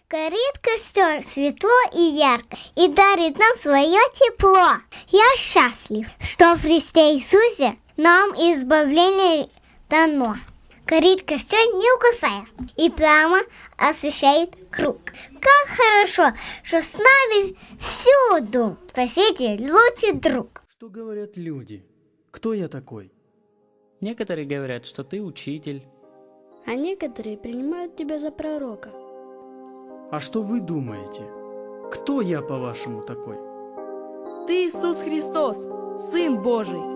Горит костер светло и ярко, и дарит нам свое тепло. Я счастлив, что в Христе Иисусе нам избавление дано. Горит костер, не угасая, и прямо освещает круг. Как хорошо, что с нами всюду Спаситель, лучший друг. Что говорят люди? Кто я такой? Некоторые говорят, что ты учитель. А некоторые принимают тебя за пророка. А что вы думаете? Кто я, по-вашему, такой? Ты Иисус Христос, Сын Божий.